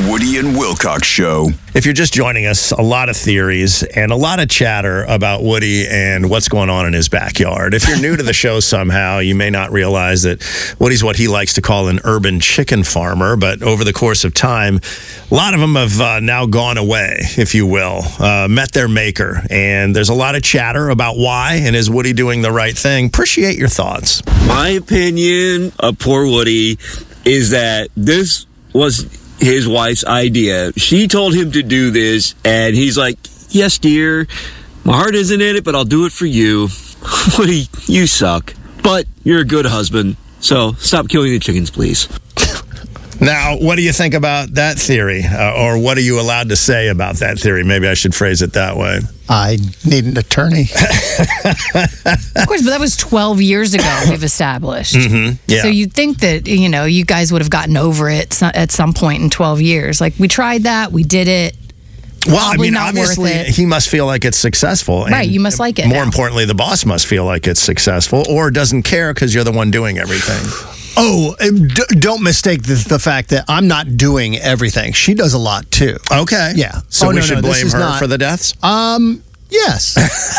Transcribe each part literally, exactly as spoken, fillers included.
The Woody and Wilcox Show. If you're just joining us, a lot of theories and a lot of chatter about Woody and what's going on in his backyard. If you're new to the show somehow, you may not realize that Woody's what he likes to call an urban chicken farmer, but over the course of time, a lot of them have uh, now gone away, if you will, uh, met their maker. And there's a lot of chatter about why, and is Woody doing the right thing? Appreciate your thoughts. My opinion of poor Woody is that this was his wife's idea. She told him to do this, and he's like, yes, dear, my heart isn't in it, but I'll do it for you. Woody, you suck, but you're a good husband, so stop killing the chickens, please. Now, what do you think about that theory? Uh, or what are you allowed to say about that theory? Maybe I should phrase it that way. I need an attorney. Of course, but that was twelve years ago, we've established. Mm-hmm. Yeah. So you'd think that, you know, you guys would have gotten over it so- at some point in twelve years. Like, we tried that, we did it. Well, I Probably mean, not worth obviously, it. he must feel like it's successful. Right, and you must like it More now. importantly, the boss must feel like it's successful or doesn't care because you're the one doing everything. Oh, d- don't mistake the, the fact that I'm not doing everything. She does a lot, too. Okay. Yeah. So Oh, we no, should no, this blame is her not- for the deaths? Um, yes.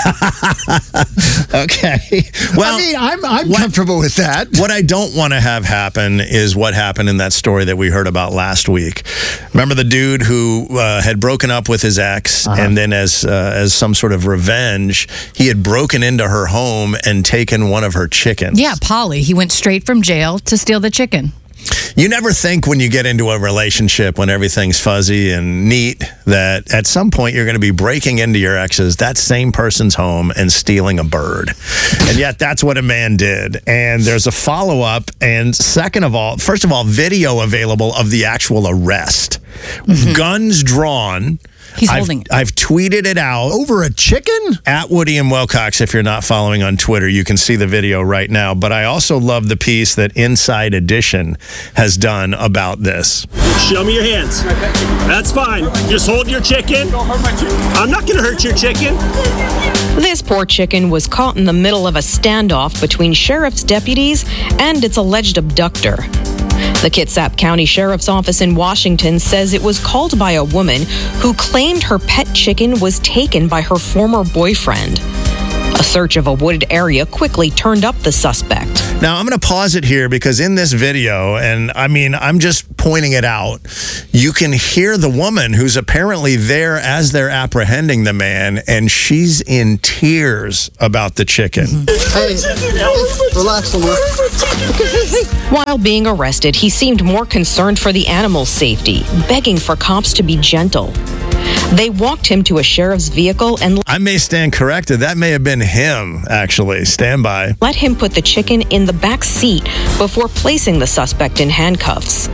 Okay. Well, I mean, I'm, I'm what- comfortable with that. what I don't want to have happen is what happened in that story that we heard about last week. Remember the dude who uh, had broken up with his ex, Uh-huh. and then as uh, as some sort of revenge, he had broken into her home and taken one of her chickens. Yeah, Polly. He went straight from jail to steal the chicken. You never think when you get into a relationship, when everything's fuzzy and neat, that at some point you're going to be breaking into your ex's, that same person's home, and stealing a bird. And yet that's what a man did. And there's a follow-up. And second of all, first of all, video available of the actual arrest. Mm-hmm. Guns drawn. He's I've, holding it. I've tweeted it out. Over a chicken? At Woody and Wilcox, if you're not following on Twitter, you can see the video right now. But I also love the piece that Inside Edition has done about this. Show me your hands. That's fine. Just hold your chicken. I'm not going to hurt your chicken. This poor chicken was caught in the middle of a standoff between sheriff's deputies and its alleged abductor. The Kitsap County Sheriff's Office in Washington says it was called by a woman who claimed her pet chicken was taken by her former boyfriend. A search of a wooded area quickly turned up the suspect. Now, I'm going to pause it here because in this video, and I mean, I'm just pointing it out, you can hear the woman who's apparently there as they're apprehending the man, and she's in tears about the chicken. Hey, relax a little. While being arrested, he seemed more concerned for the animal's safety, begging for cops to be gentle. They walked him to a sheriff's vehicle and I may stand corrected. That may have been him, actually. Stand by. let him put the chicken in the back seat before placing the suspect in handcuffs.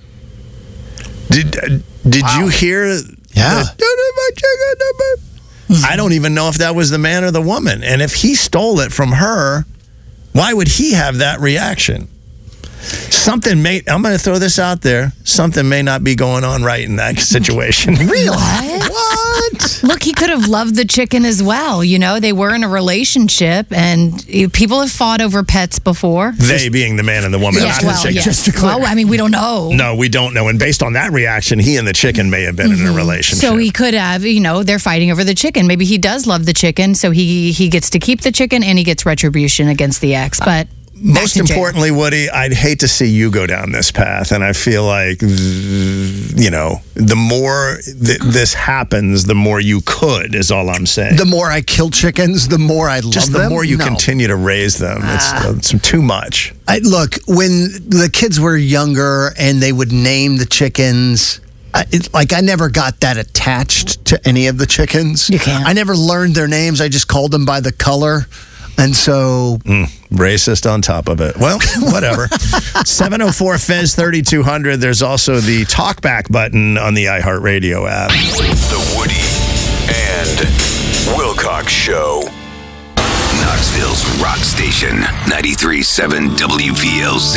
Did uh, did Wow. you hear? Yeah. the- I don't even know if that was the man or the woman. And if he stole it from her, why would he have that reaction? Something may, I'm going to throw this out there, something may not be going on right in that situation. Really? What? What? Look, he could have loved the chicken as well. You know, they were in a relationship, and eh, people have fought over pets before. They being the man and the woman. Yeah, not the well, chicken. yes. Just to clear. Well, I mean, we don't know. No, we don't know. And based on that reaction, he and the chicken may have been in a relationship. So he could have, you know, they're fighting over the chicken. Maybe he does love the chicken, so he he gets to keep the chicken and he gets retribution against the ex. But Most back to jail. importantly, Woody, I'd hate to see you go down this path. And I feel like, you know, the more th- this happens, the more you could, is all I'm saying. The more I kill chickens, the more I love Just them. the more you No. continue to raise them. It's, it's too much. I, look, when the kids were younger and they would name the chickens, I, it, like I never got that attached to any of the chickens. You can't. I never learned their names. I just called them by the color. And so, Mm, racist on top of it. Well, whatever. seven oh four F E Z thirty-two hundred. There's also the talkback button on the iHeartRadio app. The Woody and Wilcox Show. Knoxville's rock station, ninety-three point seven W V L Z.